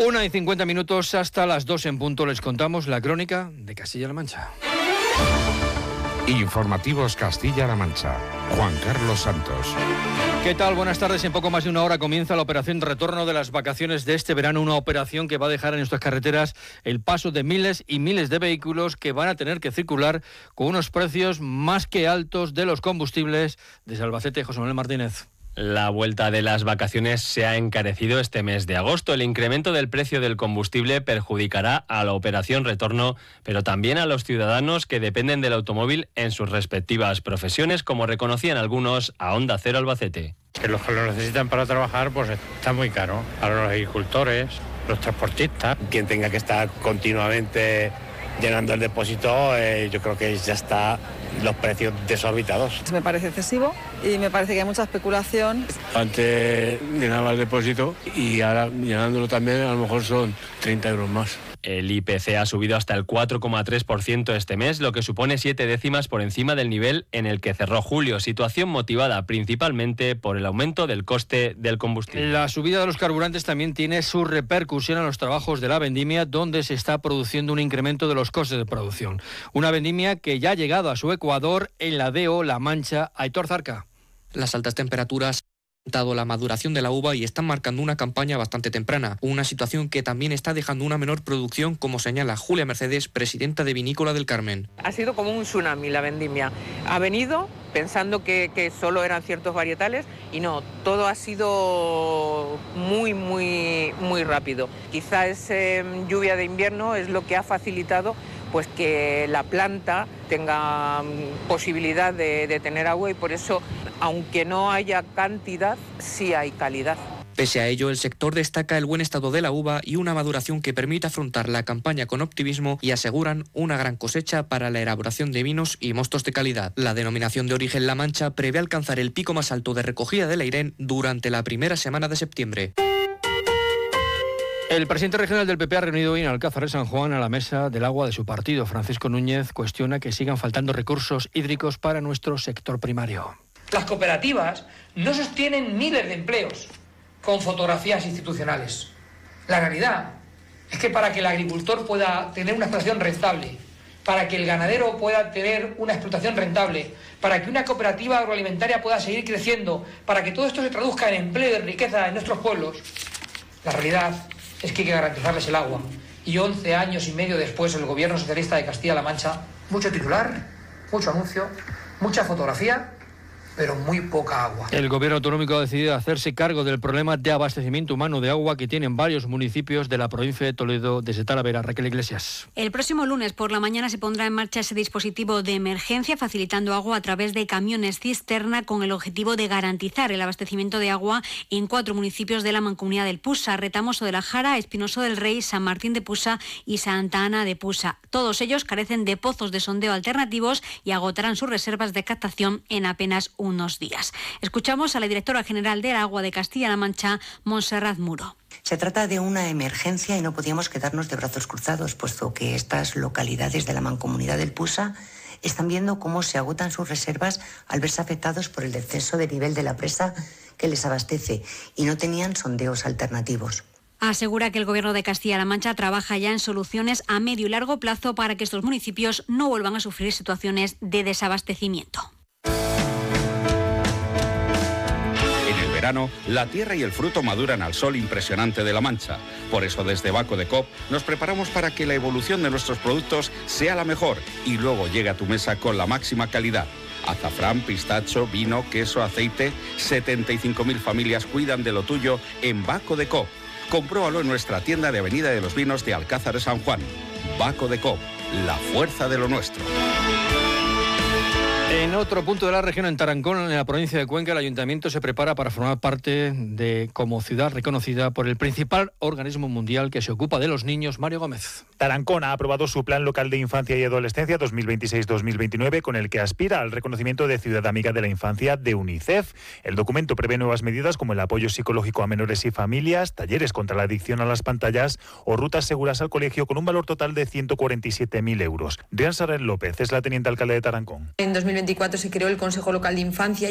1:50 hasta las 2 en punto. Les contamos la crónica de Castilla-La Mancha. Informativos Castilla-La Mancha. Juan Carlos Santos. ¿Qué tal? Buenas tardes. En poco más de una hora comienza la operación retorno de las vacaciones de este verano, una operación que va a dejar en nuestras carreteras el paso de miles y miles de vehículos que van a tener que circular con unos precios más que altos de los combustibles. Desde Albacete, José Manuel Martínez. La vuelta de las vacaciones se ha encarecido este mes de agosto. El incremento del precio del combustible perjudicará a la operación retorno, pero también a los ciudadanos que dependen del automóvil en sus respectivas profesiones, como reconocían algunos a Onda Cero Albacete. Que los que lo necesitan para trabajar, pues está muy caro. Para los agricultores, los transportistas. Quien tenga que estar continuamente llenando el depósito, yo creo que ya está los precios desorbitados. Me parece excesivo y me parece que hay mucha especulación. Antes llenaba el depósito y ahora llenándolo también a lo mejor son 30 euros más. El IPC ha subido hasta el 4,3% este mes, lo que supone 7 décimas por encima del nivel en el que cerró julio, situación motivada principalmente por el aumento del coste del combustible. La subida de los carburantes también tiene su repercusión en los trabajos de la vendimia, donde se está produciendo un incremento de los costes de producción. Una vendimia que ya ha llegado a su ecuador en la DO La Mancha. Aitor Zarca. Las altas temperaturas dado la maduración de la uva y están marcando una campaña bastante temprana, una situación que también está dejando una menor producción, como señala Julia Mercedes, presidenta de Vinícola del Carmen. Ha sido como un tsunami la vendimia. Ha venido pensando que solo eran ciertos varietales y no, todo ha sido muy rápido. Quizá esa lluvia de invierno es lo que ha facilitado pues que la planta tenga posibilidad de tener agua y por eso, aunque no haya cantidad, sí hay calidad. Pese a ello, el sector destaca el buen estado de la uva y una maduración que permite afrontar la campaña con optimismo y aseguran una gran cosecha para la elaboración de vinos y mostos de calidad. La denominación de origen La Mancha prevé alcanzar el pico más alto de recogida del Airén durante la primera semana de septiembre. El presidente regional del PP ha reunido hoy en Alcázar de San Juan a la mesa del agua de su partido. Francisco Núñez cuestiona que sigan faltando recursos hídricos para nuestro sector primario. Las cooperativas no sostienen miles de empleos con fotografías institucionales. La realidad es que para que el agricultor pueda tener una explotación rentable, para que el ganadero pueda tener una explotación rentable, para que una cooperativa agroalimentaria pueda seguir creciendo, para que todo esto se traduzca en empleo y riqueza en nuestros pueblos, la realidad es que hay que garantizarles el agua. Y 11 años y medio después, el gobierno socialista de Castilla-La Mancha, mucho titular, mucho anuncio, mucha fotografía, pero muy poca agua. El gobierno autonómico ha decidido hacerse cargo del problema de abastecimiento humano de agua que tienen varios municipios de la provincia de Toledo. Desde Talavera, Raquel Iglesias. El próximo lunes por la mañana se pondrá en marcha ese dispositivo de emergencia facilitando agua a través de camiones cisterna con el objetivo de garantizar el abastecimiento de agua en 4 municipios de la Mancomunidad del Pusa: Retamoso de la Jara, Espinoso del Rey, San Martín de Pusa y Santa Ana de Pusa. Todos ellos carecen de pozos de sondeo alternativos y agotarán sus reservas de captación en apenas unos días. Escuchamos a la directora general del Agua de Castilla-La Mancha, Montserrat Muro. Se trata de una emergencia y no podíamos quedarnos de brazos cruzados, puesto que estas localidades de la Mancomunidad del Pusa están viendo cómo se agotan sus reservas al verse afectados por el descenso de nivel de la presa que les abastece y no tenían sondeos alternativos. Asegura que el Gobierno de Castilla-La Mancha trabaja ya en soluciones a medio y largo plazo para que estos municipios no vuelvan a sufrir situaciones de desabastecimiento. La tierra y el fruto maduran al sol impresionante de La Mancha. Por eso desde Baco de Coop nos preparamos para que la evolución de nuestros productos sea la mejor y luego llegue a tu mesa con la máxima calidad. Azafrán, pistacho, vino, queso, aceite. 75.000 familias cuidan de lo tuyo en Baco de Coop. Compruébalo en nuestra tienda de Avenida de los Vinos de Alcázar de San Juan. Baco de Coop, la fuerza de lo nuestro. En otro punto de la región, en Tarancón, en la provincia de Cuenca, el ayuntamiento se prepara para formar parte como ciudad reconocida por el principal organismo mundial que se ocupa de los niños, Mario Gómez. Tarancón ha aprobado su Plan Local de Infancia y Adolescencia 2026-2029, con el que aspira al reconocimiento de Ciudad Amiga de la Infancia de UNICEF. El documento prevé nuevas medidas como el apoyo psicológico a menores y familias, talleres contra la adicción a las pantallas o rutas seguras al colegio, con un valor total de 147.000 euros. Rian Sarren López es la teniente alcalde de Tarancón. En 2024 se creó el Consejo Local de Infancia